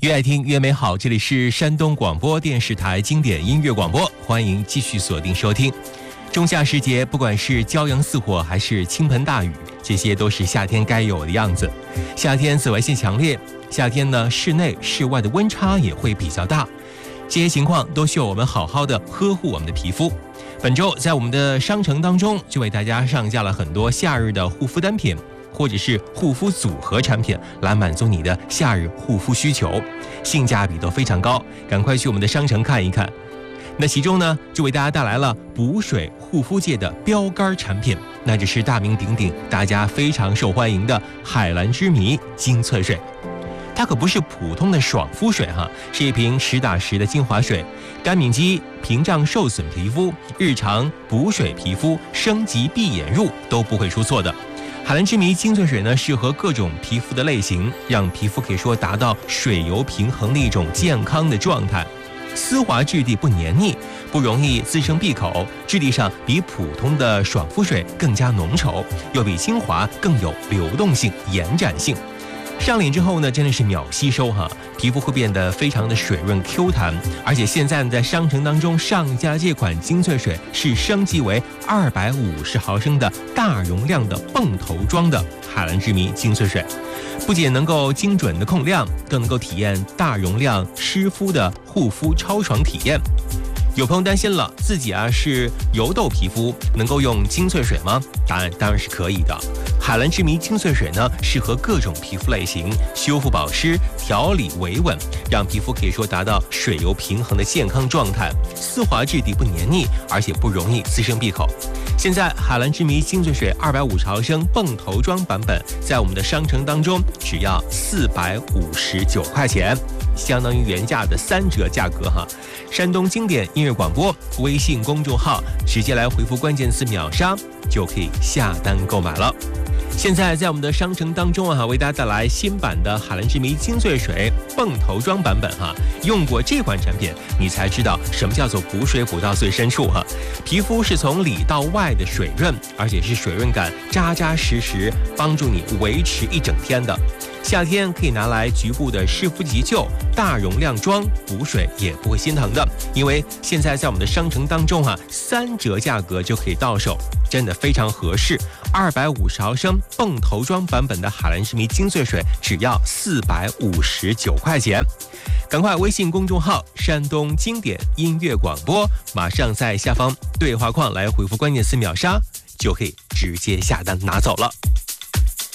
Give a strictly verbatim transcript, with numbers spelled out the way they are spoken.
越爱听越美好，这里是山东广播电视台经典音乐广播，欢迎继续锁定收听。仲夏时节，不管是骄阳似火还是倾盆大雨，这些都是夏天该有的样子。夏天紫外线强烈，夏天呢室内室外的温差也会比较大，这些情况都需要我们好好的呵护我们的皮肤。本周在我们的商城当中，就为大家上架了很多夏日的护肤单品，或者是护肤组合产品，来满足你的夏日护肤需求，性价比都非常高，赶快去我们的商城看一看。那其中呢，就为大家带来了补水护肤界的标杆产品，那就是大名鼎鼎、大家非常受欢迎的海蓝之谜精粹水。它可不是普通的爽肤水哈，是一瓶实打实的精华水，干敏肌、屏障受损皮肤、日常补水皮肤、升级闭眼入都不会出错的。海蓝之谜精粹水呢，适合各种皮肤的类型，让皮肤可以说达到水油平衡的一种健康的状态。丝滑质地不黏腻，不容易滋生闭口，质地上比普通的爽肤水更加浓稠，又比精华更有流动性、延展性。上脸之后呢，真的是秒吸收哈，皮肤会变得非常的水润 Q 弹，而且现在在商城当中上架这款精粹水是升级为二百五十毫升的大容量的泵头装的海蓝之谜精粹水，不仅能够精准的控量，更能够体验大容量湿敷的护肤超爽体验。有朋友担心了，自己啊是油痘皮肤，能够用精粹水吗？答案当然是可以的。海蓝之谜精粹水呢，适合各种皮肤类型，修复保湿、调理维稳，让皮肤可以说达到水油平衡的健康状态，丝滑质地不黏腻，而且不容易滋生闭口。现在海蓝之谜精粹水二百五十毫升泵头装版本，在我们的商城当中只要四百五十九块钱，相当于原价的三折价格哈。山东经典音乐广播微信公众号直接来回复关键词秒杀，就可以下单购买了。现在在我们的商城当中啊，为大家带来新版的海蓝之谜精粹水泵头装版本哈。用过这款产品，你才知道什么叫做补水补到最深处哈。皮肤是从里到外的水润，而且是水润感扎扎实实，帮助你维持一整天的。夏天可以拿来局部的湿敷急救，大容量装补水也不会心疼的，因为现在在我们的商城当中啊，三折价格就可以到手，真的非常合适。二百五十毫升泵头装版本的海蓝之谜精粹水只要四百五十九块钱，赶快微信公众号山东经典音乐广播，马上在下方对话框来回复关键词秒杀，就可以直接下单拿走了。